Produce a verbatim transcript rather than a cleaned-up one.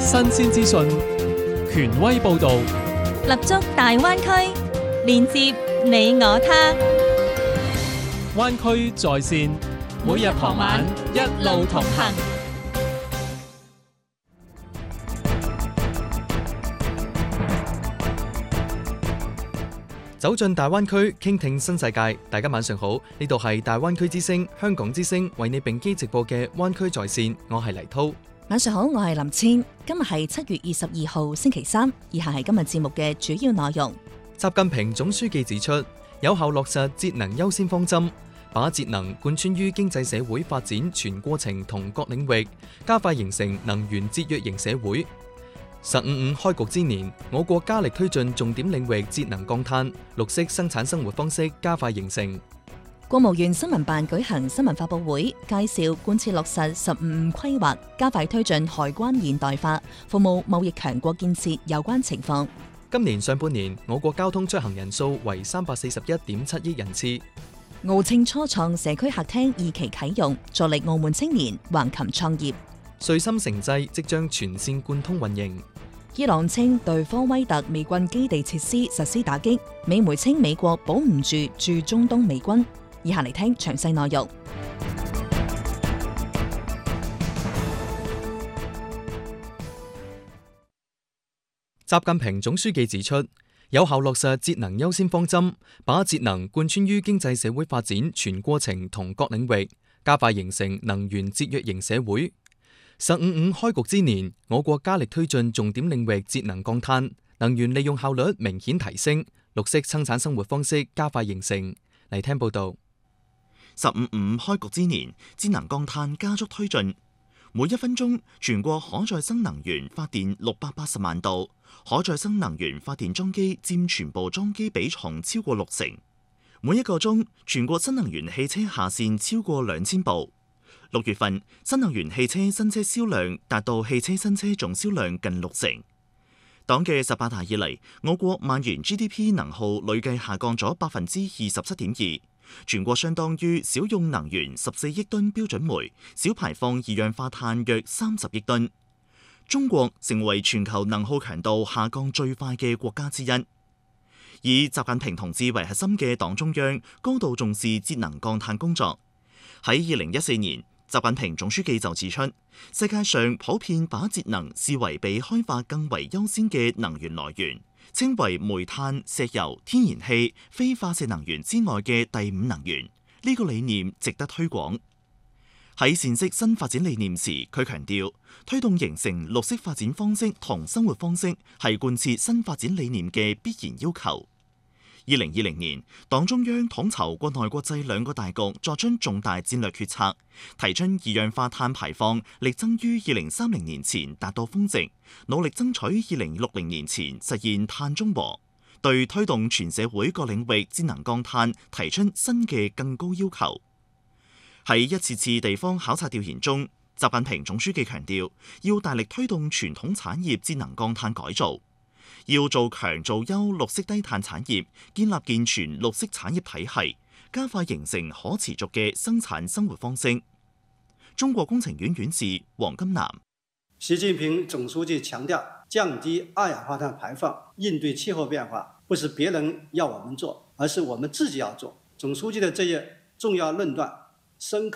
新鮮資訊，權威報導， 立足大灣區，連接你我他。 灣區在線，每日傍晚一路同行。 走進大灣區，傾聽新世界。大家晚上好，呢度係大灣區之聲、香港之聲為你並機直播嘅灣區在線，我係黎濤。 晚上好，我係林千。今日係七月二十二號星期三，以下係今日節目嘅主要內容。 習近平總書記指出，有效落實節能優先方針，把節能貫穿於經濟社會發展全過程同各領域，加快形成能源節約型社會。十五五開局之年，我國加力推進重點領域節能降碳、綠色生產生活方式加快形成。 國務院新聞辦舉行新聞發佈會，介紹貫徹落實十五五規劃，加快推進海關現代化，服務貿易強國建設有關情況。 今年上半年，我國交通出行人數為三百四十一點七億人次。 澳青初創社區客廳二期啟用，助力澳門青年橫琴創業。 穗深城際即將全線貫通運營。 伊朗稱對科威特美軍基地設施實施打擊，美媒稱美國保唔住駐中東美軍。以下嚟聽詳細內容。 習近平總書記指出，有效落實節能優先方針，把節能貫穿於經濟社會發展全過程同各領域，加快形成能源節約型社會。十五五開局之年，我國加力推進重點領域節能降碳，能源利用效率明顯提升，綠色生產生活方式加快形成。嚟聽報道。 十五五開局之年，節能降碳加速推進，每一分鐘全國可再生能源發電六百八十萬度，可再生能源發電裝機佔全部裝機比重超過六成。每一個鐘，全國新能源汽車下線超過兩千部。六月份，新能源汽車新車銷量達到汽車新車總銷量近六成。黨嘅十八大以嚟，我國萬元 G D P 能耗累計下降咗百分之二十七點二。全國相當於少用能源十四億噸標準煤，少排放二氧化碳約三十億噸。中國成為全球能耗強度下降最快嘅國家之一。以習近平同志為核心嘅黨中央高度重視節能降碳工作。喺二零一四年，習近平總書記就指出，世界上普遍把節能視為比開發更為優先嘅能源來源，稱為煤炭、石油、天然氣、非化石能源之外嘅第五能源。呢個理念值得推廣。喺闡釋新發展理念時，佢強調，推動形成綠色發展方式同生活方式係貫徹新發展理念嘅必然要求。二零二零年，黨中央統籌國內國際兩個大局，作出重大戰略決策，提出二氧化碳排放力爭於二零三零年前達到峰值，努力爭取二零六零年前實現碳中和。對推動全社會各領域節能降碳提出新嘅更高要求。喺一次次地方考察調研中，習近平總書記強調，要大力推動傳統產業節能降碳改造。要做強做優綠色低碳產業，建立健全綠色產業體系，加快形成可持續嘅生產生活方式。中國工程院院士黃金南。 習近平總書記強調，降低二氧化碳排放，應對氣候變化，不是別人要我們做，而是我們自己要做。總書記的這一重要論斷，深刻